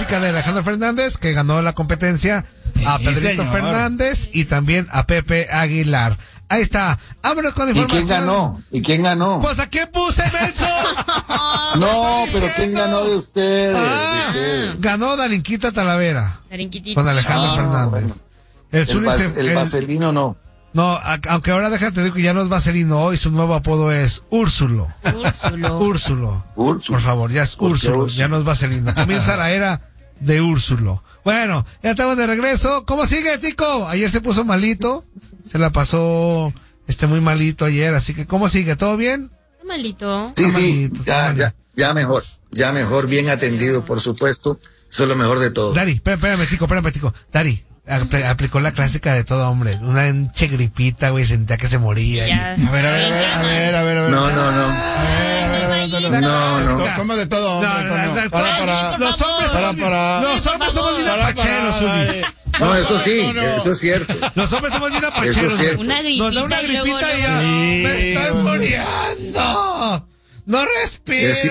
clásica de Alejandro Fernández, que ganó la competencia a Pedrito Fernández y también a Pepe Aguilar. Ahí está. Vámonos con información. ¿Y quién ganó? Pues ¿a quién puse, Benzo? No, pero ¿quién ganó de ustedes? Ganó Darinquita Talavera. Darinquitita. Con Alejandro Fernández. Bueno. El Vaselino no. No, aunque ahora déjate digo que ya no es Vaselino, hoy su nuevo apodo es Úrsulo. Úrsulo. Por favor, ya es Úrsulo, ya no es Vaselino. Comienza la era de Úrsulo. Bueno, ya estamos de regreso. ¿Cómo sigue, Tico? Ayer se puso malito, se la pasó muy malito ayer, así que ¿cómo sigue? ¿Todo bien? Malito. Sí, ya mejor, bien atendido, por supuesto. Eso es lo mejor de todo. Dari, espérame, Tico. Dari. Aplicó la clásica de todo hombre, una enche gripita, güey, sentía que se moría. Ya. Y... A ver. No. No. ¿Cómo de todo hombre? Los hombres somos bien apacheros, Uli. No, eso sí, eso es cierto. Los hombres somos bien apacheros. Nos da una gripita y ya. ¡Me estoy muriendo! ¡No respiro!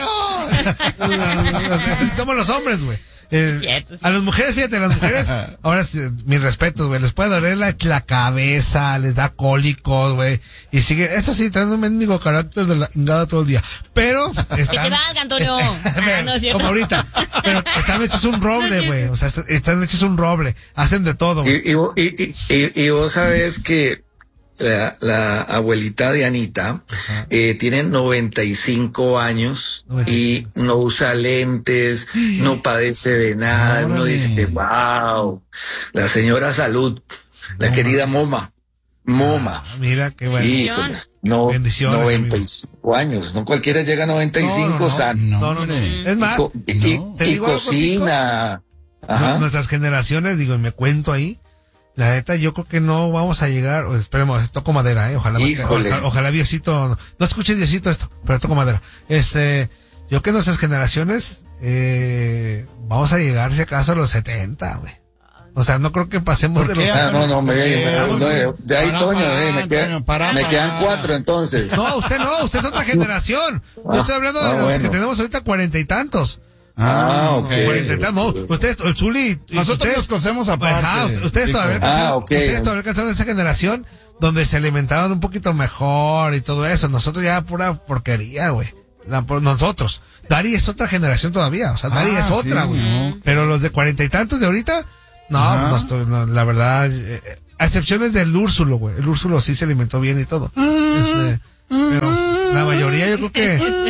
Somos los hombres, güey. Cierto, sí. A las mujeres, fíjate, ahora mis respetos, güey, les puede doler la cabeza, les da cólicos, güey, y sigue, eso sí, traen un mendigo carácter de la ingada todo el día, pero que te valga, Antonio. No es cierto. Como ahorita, pero están hechos un roble, güey, o sea, están hechos un roble, hacen de todo, güey. Y vos sabés que la abuelita de Anita tiene 95 años y no usa lentes, no padece de nada. Uno dice, wow, la señora Salud, la querida Moma. Mira, qué bueno. Bendiciones. 95 años, no cualquiera llega a 95 sano. No. Es más, y cocina. Ajá. Nuestras generaciones, digo, y me cuento ahí. La neta, yo creo que no vamos a llegar, esperemos, toco madera, ojalá Diosito, no escuches Diosito esto, pero toco madera. Yo que nuestras generaciones, vamos a llegar si acaso a los 70, güey. O sea, no creo que pasemos de los... de ahí, Toño, me quedan 4 entonces. No, usted es otra generación. Yo estoy hablando de los que tenemos ahorita 40 y tantos. Ok. No, ustedes, el Zuli. Nosotros nos cosemos aparte. Ustedes todavía alcanzaron esa generación donde se alimentaban un poquito mejor y todo eso.Nosotros ya pura porquería, güey. Nosotros. Dari es otra generación todavía. O sea, Dari es otra, güey. No. Pero los de 40 y tantos de ahorita, no, la verdad, a excepciones del Úrsulo, güey. El Úrsulo sí se alimentó bien y todo. Pero la mayoría yo creo que...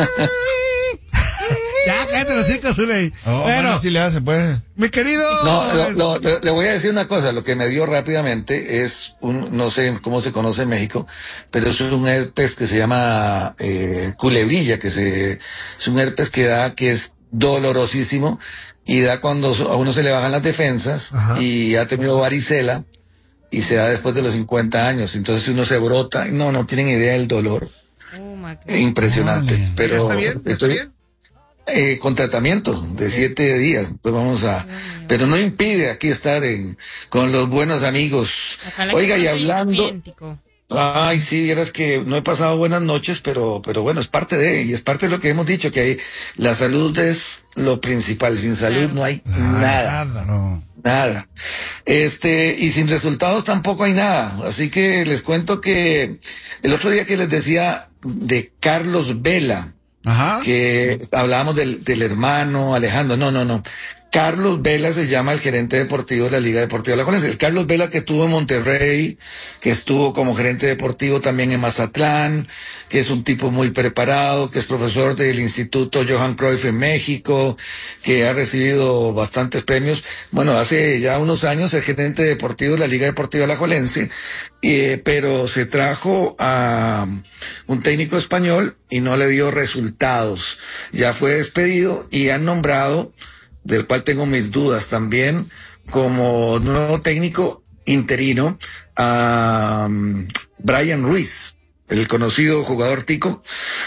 Ya, cállate los chicos, Zuley. Bueno, si le hace, pues. Mi querido. No, le voy a decir una cosa. Lo que me dio rápidamente es no sé cómo se conoce en México, pero es un herpes que se llama culebrilla, es un herpes que es dolorosísimo y da cuando a uno se le bajan las defensas. Ajá. Y ha tenido varicela y se da después de los 50 años. Entonces uno se brota y no tienen idea del dolor. Impresionante. Vale. Pero ¿Está bien? Con tratamiento de 7 días, entonces pero no impide aquí estar con los buenos amigos. Oiga, y hablando, ay, sí, vieras que no he pasado buenas noches, pero bueno, es parte de lo que hemos dicho, que la salud es lo principal, sin salud no hay nada. Y sin resultados tampoco hay nada, así que les cuento que el otro día que les decía de Carlos Vela, ajá, que hablábamos del hermano Alejandro, no. Carlos Vela se llama el gerente deportivo de la Liga Deportiva Alajuelense. El Carlos Vela que estuvo en Monterrey, que estuvo como gerente deportivo también en Mazatlán, que es un tipo muy preparado, que es profesor del Instituto Johan Cruyff en México, que ha recibido bastantes premios. Bueno, hace ya unos años es gerente deportivo de la Liga Deportiva Alajuelense, pero se trajo a un técnico español y no le dio resultados. Ya fue despedido y han nombrado, del cual tengo mis dudas también, como nuevo técnico interino a Brian Ruiz. el conocido jugador tico,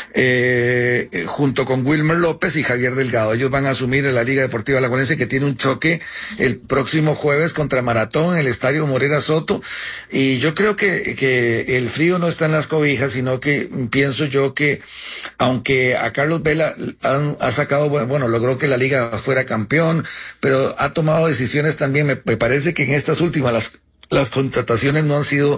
junto con Wilmer López y Javier Delgado. Ellos van a asumir en la Liga Deportiva Alajuelense, que tiene un choque el próximo jueves contra Maratón en el Estadio Morera Soto. Y yo creo que el frío no está en las cobijas, sino que pienso yo que, aunque a Carlos Vela ha sacado, bueno, logró que la Liga fuera campeón, pero ha tomado decisiones también, me parece que en estas últimas las contrataciones no han sido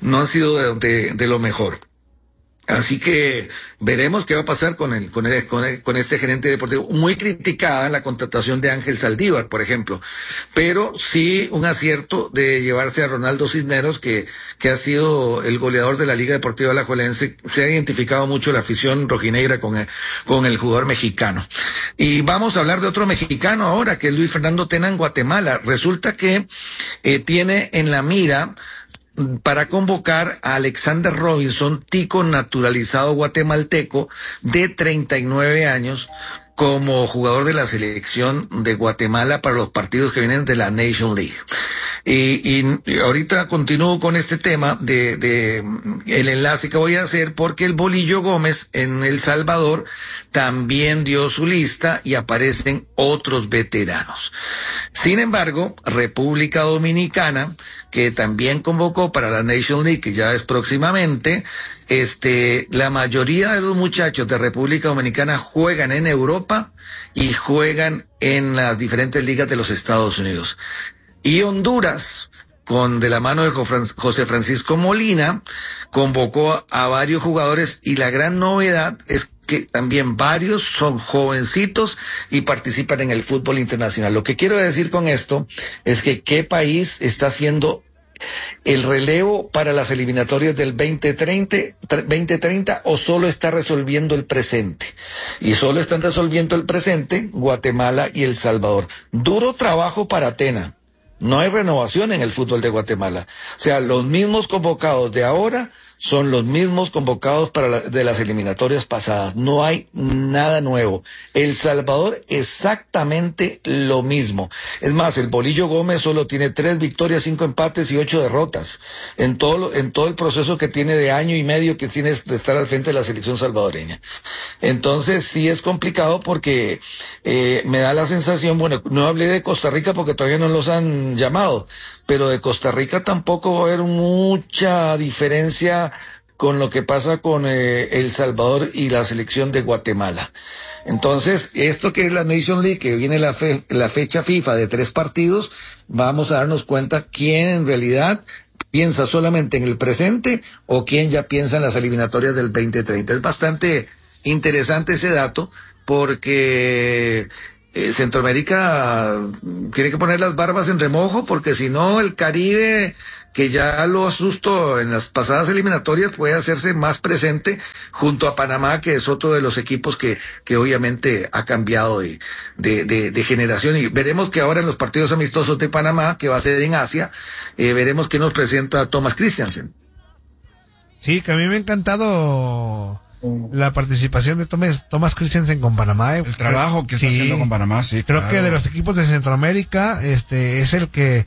de lo mejor. Así que veremos qué va a pasar con este gerente deportivo. Muy criticada la contratación de Ángel Saldívar, por ejemplo, pero sí un acierto de llevarse a Ronaldo Cisneros, que ha sido el goleador de la Liga Deportiva Alajuelense. Se ha identificado mucho la afición rojinegra con el jugador mexicano. Y vamos a hablar de otro mexicano ahora, que es Luis Fernando Tena en Guatemala. Resulta que tiene en la mira para convocar a Alexander Robinson, tico naturalizado guatemalteco de 39 años, como jugador de la selección de Guatemala para los partidos que vienen de la Nation League. Y ahorita continúo con este tema de el enlace que voy a hacer, porque el Bolillo Gómez en El Salvador también dio su lista y aparecen otros veteranos. Sin embargo, República Dominicana, que también convocó para la Nation League, que ya es próximamente, la mayoría de los muchachos de República Dominicana juegan en Europa y juegan en las diferentes ligas de los Estados Unidos. Y Honduras, de la mano de José Francisco Molina, convocó a varios jugadores, y la gran novedad es que también varios son jovencitos y participan en el fútbol internacional. Lo que quiero decir con esto es que qué país está haciendo el relevo para las eliminatorias del 2030 o solo está resolviendo el presente. Y solo están resolviendo el presente Guatemala y El Salvador. Duro trabajo para Tena. No hay renovación en el fútbol de Guatemala. O sea, los mismos convocados de ahora son los mismos convocados de las eliminatorias pasadas. No hay nada nuevo. El Salvador exactamente lo mismo. Es más, el Bolillo Gómez solo tiene 3 victorias, 5 empates y 8 derrotas en todo el proceso que tiene de año y medio que tiene de estar al frente de la selección salvadoreña. Entonces sí es complicado, porque me da la sensación, bueno, no hablé de Costa Rica porque todavía no los han llamado, pero de Costa Rica tampoco va a haber mucha diferencia con lo que pasa con El Salvador y la selección de Guatemala. Entonces, esto que es la Nation League, que viene la fecha FIFA de 3 partidos, vamos a darnos cuenta quién en realidad piensa solamente en el presente o quién ya piensa en las eliminatorias del 2030. Es bastante interesante ese dato, porque Centroamérica tiene que poner las barbas en remojo, porque si no el Caribe, que ya lo asustó en las pasadas eliminatorias, puede hacerse más presente junto a Panamá, que es otro de los equipos que obviamente ha cambiado de generación. Y veremos que ahora en los partidos amistosos de Panamá, que va a ser en Asia, veremos que nos presenta Thomas Christiansen. Sí, que a mí me ha encantado la participación de Thomas Christiansen con Panamá. El trabajo que está haciendo con Panamá, sí. Creo que de los equipos de Centroamérica, es el que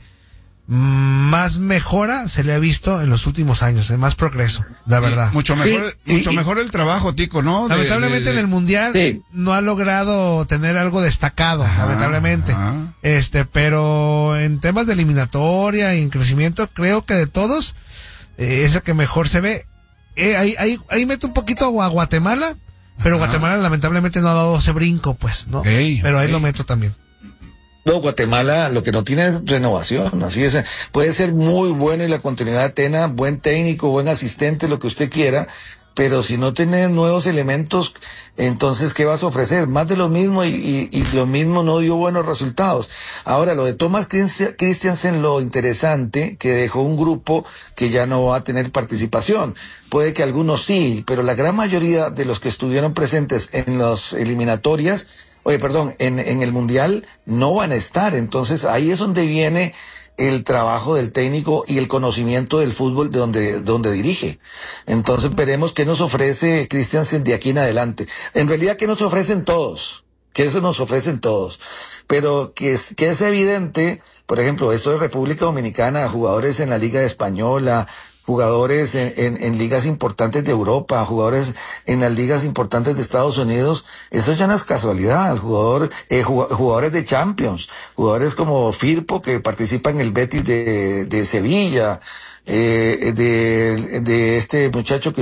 más mejora se le ha visto en los últimos años, más progreso, la verdad. Mucho mejor el trabajo, Tico, ¿no? Lamentablemente en el Mundial no ha logrado tener algo destacado, lamentablemente. Pero en temas de eliminatoria y en crecimiento, creo que de todos, es el que mejor se ve. Ahí mete un poquito a Guatemala, pero Guatemala lamentablemente no ha dado ese brinco, pues, ¿no? Pero ahí lo meto también. No, Guatemala lo que no tiene es renovación, así es. Puede ser muy bueno y la continuidad de Tena, buen técnico, buen asistente, lo que usted quiera, pero si no tiene nuevos elementos, entonces ¿qué vas a ofrecer? Más de lo mismo, y lo mismo no dio buenos resultados. Ahora, lo de Thomas Christiansen, lo interesante, que dejó un grupo que ya no va a tener participación. Puede que algunos sí, pero la gran mayoría de los que estuvieron presentes en las eliminatorias, en el Mundial, no van a estar. Entonces ahí es donde viene el trabajo del técnico y el conocimiento del fútbol de donde dirige. Entonces veremos qué nos ofrece Christiansen de aquí en adelante. En realidad, ¿qué nos ofrecen todos? Que eso nos ofrecen todos. Pero que es evidente, por ejemplo, esto de República Dominicana, jugadores en la Liga Española, jugadores en ligas importantes de Europa, jugadores en las ligas importantes de Estados Unidos. Eso ya no es casualidad. Jugadores de Champions, jugadores como Firpo, que participa en el Betis de Sevilla, de este muchacho que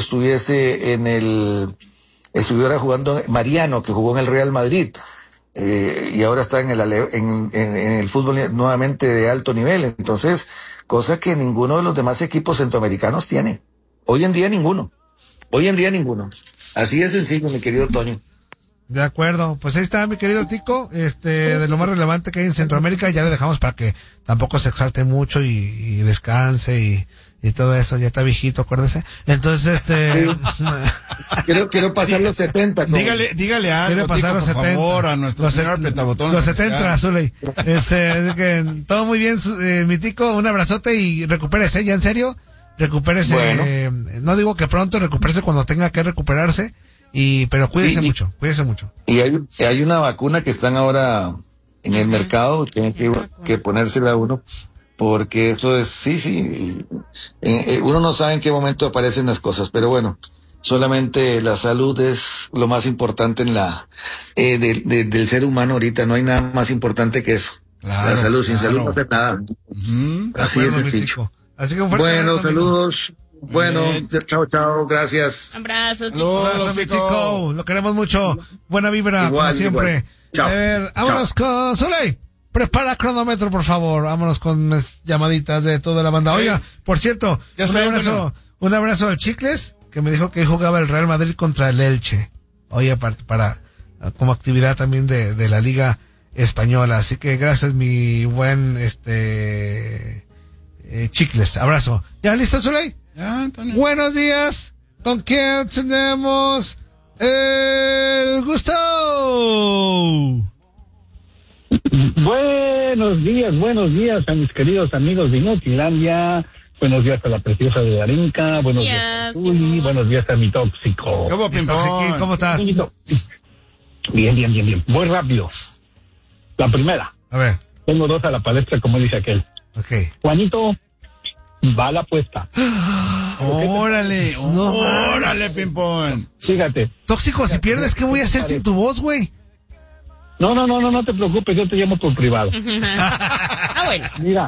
estuviera jugando, Mariano, que jugó en el Real Madrid, y ahora está en el fútbol nuevamente de alto nivel. Entonces, cosa que ninguno de los demás equipos centroamericanos tiene. Hoy en día ninguno. Así de sencillo, mi querido Toño. De acuerdo, pues ahí está mi querido Tico, de lo más relevante que hay en Centroamérica. Ya le dejamos para que tampoco se exalte mucho y descanse y todo eso. Ya está viejito, acuérdese. Entonces, quiero pasar los 70. Dígale algo, pasar Tico, los por 70. favor, a nuestro señor Petabotón. Los 70, Zuley. Así que todo muy bien, mi Tico, un abrazote y recupérese, ya en serio, recupérese. Bueno. No digo que pronto, recupérese cuando tenga que recuperarse, pero cuídese mucho. Y hay una vacuna que están ahora en el mercado, tienen que ponérsela a uno, porque eso es, sí, uno no sabe en qué momento aparecen las cosas, pero bueno, solamente la salud es lo más importante del ser humano ahorita. No hay nada más importante que eso. Claro, la salud, sin claro. salud no hace nada. Así es sencillo. Así que un fuerte bueno, abrazo, saludos. amigo. Bueno, chao, gracias. Abrazos. Abrazo, mi Tico. Lo queremos mucho. Buena vibra, Igual, como siempre. igual. Chao. A ver, vámonos con Zuley. Prepara cronómetro, por favor. Vámonos con las llamaditas de toda la banda. Oiga, por cierto, un abrazo al Chicles, que me dijo que jugaba el Real Madrid contra el Elche. Oye, como actividad también de la Liga Española. Así que gracias, mi buen Chicles. Abrazo. ¿Ya listo, Zuley? Ya, Antonio. Buenos días. ¿Con quién tenemos el gusto? Buenos días a mis queridos amigos de Inutilandia. Buenos días a la preciosa de Darinka. Buenos días a Tuli. Buenos días a mi tóxico. ¿Cómo estás? Bien. Voy rápido. La primera. A ver. Tengo dos a la palestra, como dice aquel. Okay. Juanito, va a la apuesta. Órale, Pimpón. Fíjate. Tóxico, si pierdes, ¿qué voy a hacer sin tu voz, güey? No te preocupes, yo te llamo por privado. Bueno.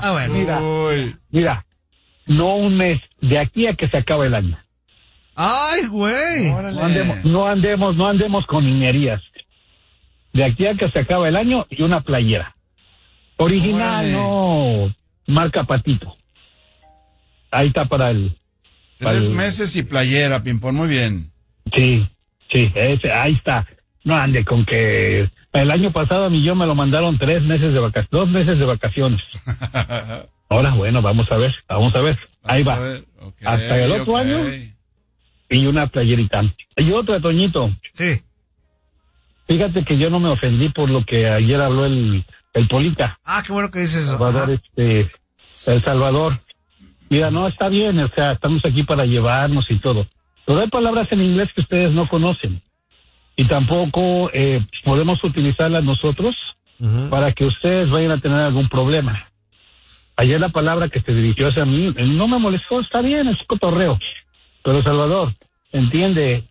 Mira, no un mes, de aquí a que se acabe el año. Ay, güey. No andemos con niñerías. De aquí a que se acabe el año y una playera. Original, no marca Patito. Ahí está para el... 3 meses y playera, Pimpón, muy bien. Sí, ahí está. No ande con que... El año pasado a mí me lo mandaron 2 meses de vacaciones. Ahora, bueno, vamos a ver. Ahí va. Okay, hasta el otro año y una playerita. Y otra, Toñito. Sí. Fíjate que yo no me ofendí por lo que ayer habló el Polita. Ah, qué bueno que dices eso. Salvador, El Salvador. Mira, no, está bien, o sea, estamos aquí para llevarnos y todo. Pero hay palabras en inglés que ustedes no conocen. Y tampoco podemos utilizarlas nosotros para que ustedes vayan a tener algún problema. Ayer la palabra que se dirigió hacia mí no me molestó, está bien, es cotorreo. Pero Salvador, entiende,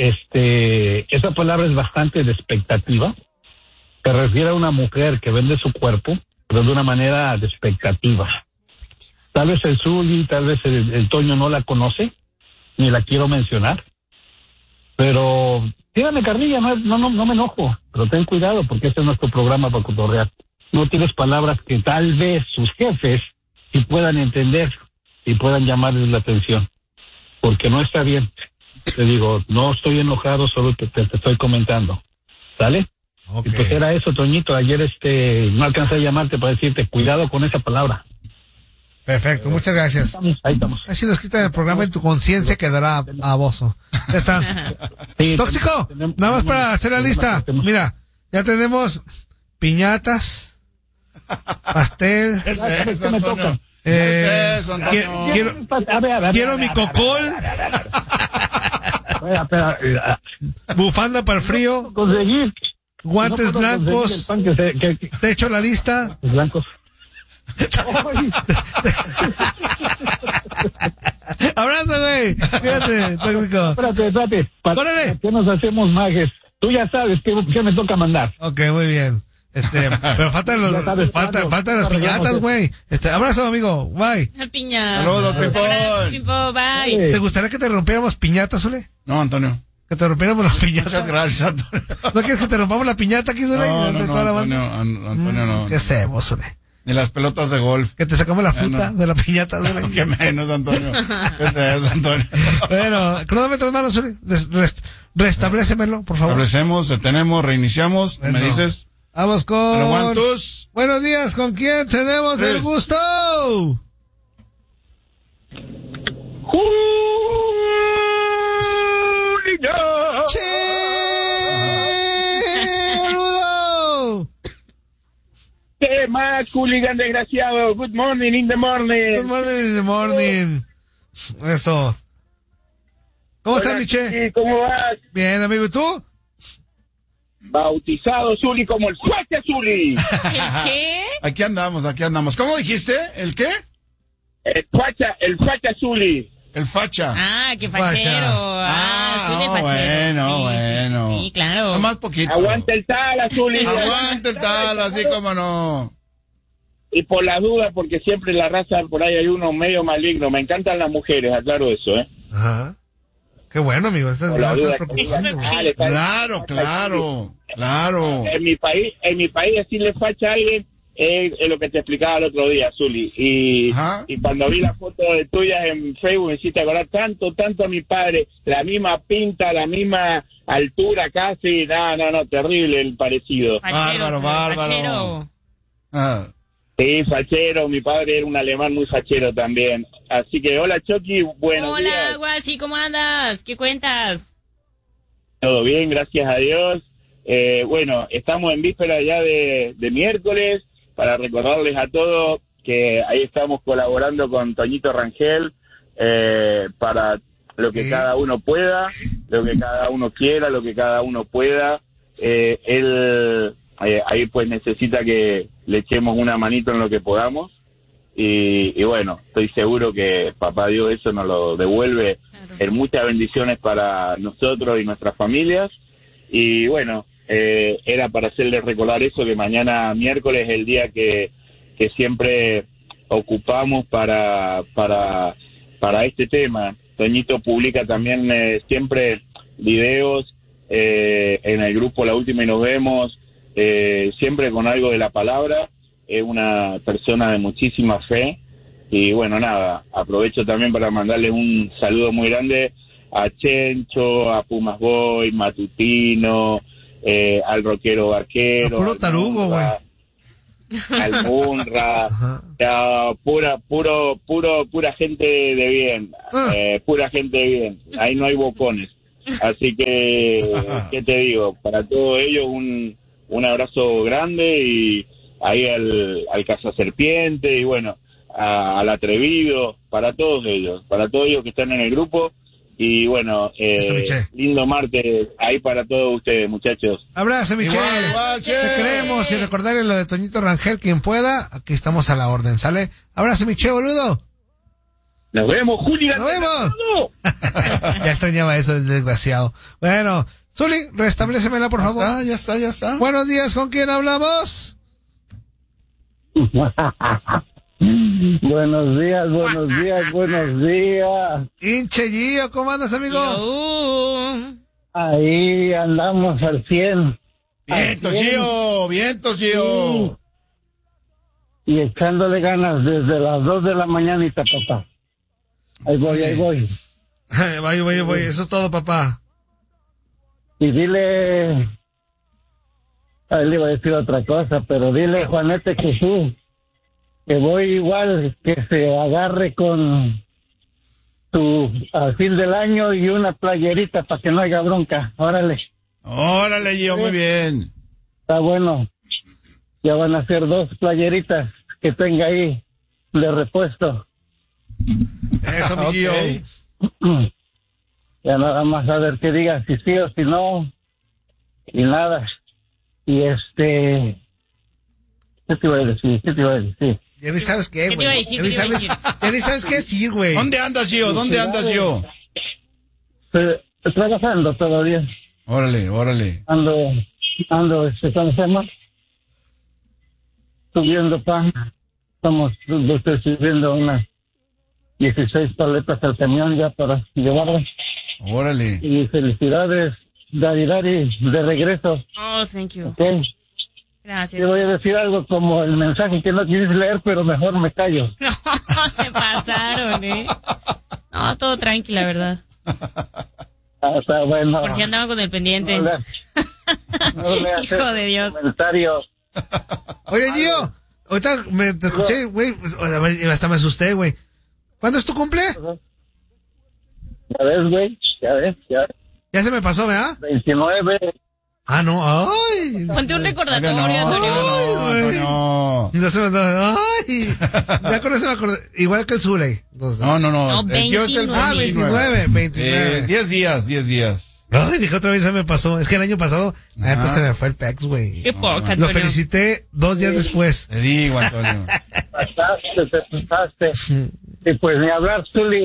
esa palabra es bastante despectativa. Se refiere a una mujer que vende su cuerpo, pero de una manera despectativa. Tal vez el Zuli, tal vez el Toño no la conoce, ni la quiero mencionar. Pero tírame carrilla, no me enojo, pero ten cuidado porque este es nuestro programa para cotorrear. No tienes palabras que tal vez sus jefes sí puedan entender y puedan llamarles la atención, porque no está bien. Te digo, no estoy enojado, solo te estoy comentando. ¿Sale? Okay. Y pues era eso, Toñito. Ayer no alcancé a llamarte para decirte, cuidado con esa palabra. Perfecto, muchas gracias. Ahí estamos. Ha sido escrita en el programa, en tu conciencia quedará baboso. Ya está. Sí, Tóxico, nada más para hacer la lista. Mira, ya tenemos piñatas, pastel. Eso, me Antonio. toca. Quiero mi cocol, bufanda para el frío, conseguir guantes blancos. Te echo la lista. Blancos. Abrazo, güey. Fíjate, tóxico. Espérate. ¿Para qué nos hacemos majes? Tú ya sabes qué me toca mandar. Ok, muy bien. Pero faltan las piñatas, güey. Abrazo, amigo. Bye. La piñata. Saludos, Pimpón. Bye. ¿Te gustaría que te rompiéramos piñatas, Zule? No, Antonio. Que te rompiéramos las piñatas. Muchas gracias, Antonio. ¿No quieres que te rompamos la piñata aquí, Zule? No, Antonio, no. ¿Qué hacemos, Zule? Ni las pelotas de golf. Que te sacamos la fruta de la piñata, Zule. Qué menos, Antonio. ¿Qué es eso, Antonio? Bueno, cronómetro, hermano, Zule. Restablécemelo, por favor. Establecemos, detenemos, reiniciamos. Bueno. Me dices. Vamos con... ¿Aguantos? Buenos días, ¿con quién tenemos el gusto? ¡Saludo! ¿Qué más, hooligan desgraciado? Good morning in the morning. Good morning in the morning. Eso. ¿Cómo estás, Miche? Sí, ¿cómo vas? Bien, amigo, ¿y tú? Bautizado Zuli como el fuerte Zuli. ¿El qué? Aquí andamos. ¿Cómo dijiste? ¿El qué? El facha Zuli. El facha. Ah, qué fachero. Zuli fachero. Bueno. Sí, claro. Nomás poquito. Aguanta el Tala, Zuli. Aguanta el Tala, así como no. Y por las dudas, porque siempre en la raza por ahí hay uno medio maligno. Me encantan las mujeres, aclaro eso, ¿eh? Ajá. Qué bueno, amigo. Estás preocupando. Claro. En mi país, decirle facha a alguien es lo que te explicaba el otro día, Zuli. Y cuando vi la foto de tuyas en Facebook me hiciste acordar tanto a mi padre. La misma pinta, la misma altura casi. No, terrible el parecido. Bárbaro. Fachero. Sí, fachero. Mi padre era un alemán muy fachero también. Así que hola, Chucky. Buenos días. Hola, Guasi, ¿cómo andas? ¿Qué cuentas? Todo bien, gracias a Dios. Bueno, estamos en víspera ya de miércoles para recordarles a todos que ahí estamos colaborando con Toñito Rangel para lo que cada uno pueda, lo que cada uno quiera, lo que cada uno pueda. Él ahí pues necesita que le echemos una manito en lo que podamos y bueno, estoy seguro que Papá Dios eso nos lo devuelve en muchas bendiciones para nosotros y nuestras familias. Y bueno, era para hacerles recordar eso, que mañana miércoles es el día que siempre ocupamos para este tema. Toñito publica también siempre videos en el grupo La Última y Nos Vemos, siempre con algo de la palabra. Es una persona de muchísima fe. Y bueno, nada, aprovecho también para mandarle un saludo muy grande a Chencho, a Pumas Boy, Matutino, al Rockero Vaquero, puro tarugo, güey, al Munra, pura gente de bien, pura gente de bien, ahí no hay bocones. Así que, ¿qué te digo? Para todos ellos un abrazo grande, y ahí al Cazaserpiente, y bueno, al Atrevido, para todos ellos que están en el grupo. Y bueno, lindo martes ahí para todos ustedes, muchachos. Abrazo, Michelle. Igual, te queremos, y recordarle lo de Toñito Rangel, quien pueda, aquí estamos a la orden, ¿sale? Abrazo, Michelle, boludo. Nos vemos, Juli. Nos vemos. Ya extrañaba eso del desgraciado. Bueno, Zuli, restablécemela, por favor. Ya está. Buenos días, ¿con quién hablamos? Buenos días. Hinche Gio, ¿cómo andas, amigo? Ahí andamos al 100. Vientos, Gio. Y echándole ganas desde las 2 de la mañanita, papá. Ahí voy. Voy. Eso es todo, papá. Y dile... Ahí le iba a decir otra cosa, pero dile, Juanete, que sí, que voy igual, que se agarre con al fin del año y una playerita para que no haya bronca. Órale, Gio, muy bien. Está bueno. Ya van a ser 2 playeritas que tenga ahí de repuesto. Eso, mi Gio. Ya nada más a ver que diga si sí o si no. Y nada. Y ¿qué te iba a decir? Ya ni sabes qué, güey. Ya ni sabes qué decir, güey. ¿Dónde andas, Gio? ¿Dónde andas, Gio? Trabajando todavía. Órale. Ando, ¿cómo se llama? Subiendo pan. Estoy subiendo unas 16 paletas al camión ya para llevarlas. Órale. Y felicidades, Dari, de regreso. Oh, thank you. Okay. Gracias. Te voy a decir algo como el mensaje que no quieres leer, pero mejor me callo. No, se pasaron, No, todo tranqui, la verdad. Está bueno. Por si andaban con el pendiente. No le Hijo de Dios. Comentario. Oye, Gio, ahorita te escuché, güey, hasta me asusté, güey. ¿Cuándo es tu cumple? Ya ves, güey, ya ves. Ya se me pasó, ¿verdad? 29. Ah, no, ay. Ponte un recordatorio, Antonio. No, ya se me ay. Ya con eso me acordé. Igual que el Zuley. No. El Gio es el 29. 10 días. Ay, dije otra vez se me pasó. Es que el año pasado, antes se me fue el pex, güey. Qué poca, Lo Antonio. felicité 2 días después. Te digo, Antonio. Te pasaste. Y pues ni hablar, Zuli.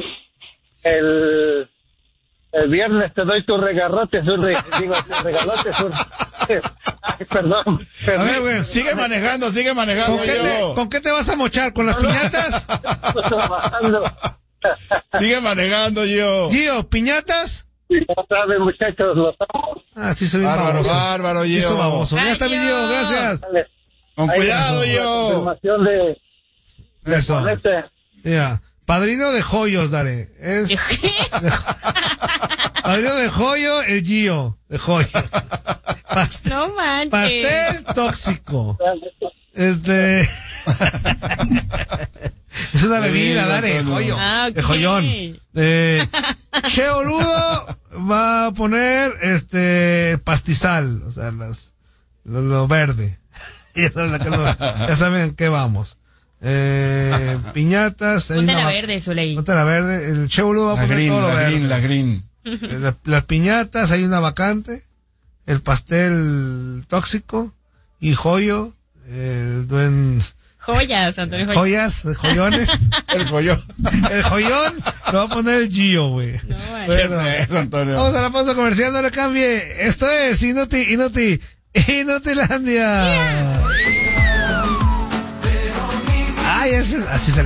El viernes te doy tu regarrote, regalote, Ay, perdón. A ver, güey. Sigue manejando, Gio. ¿Con qué te vas a mochar? ¿Con las piñatas? Estoy trabajando. Sigue manejando, Gio. Gio, ¿piñatas? No saben, muchachos, lo estamos. Ah, sí, soy bien baboso. Bárbaro, Sí, soy Gio. baboso. Ya está mi Gio, gracias. Dale. Con Ahí cuidado, está, Gio. confirmación de Eso. Ponete. Ya. Padrino de joyos, Dare. Es ¿Qué? padrino de joyo, el Gio. De joyo. No manches. Pastel tóxico. Es una bebida, Dare, joyo. Ah, ok. De joyón. Che Boludo va a poner pastizal, o sea, lo verde. Ya saben en qué vamos. Piñatas. Ponte la verde, Zuley. Ponte la verde. El Che Boludo va a poner todo lo verde. La green. Las piñatas, hay una vacante. El pastel tóxico. Y joyo. Joyas, Antonio. Joyas, joyones. El joyón. El joyón lo va a poner el Gio, güey. No, Bueno, ¿Qué es eso, Antonio? vamos a la pausa comercial, no le cambie. Esto es Inutilandia. Ay, así se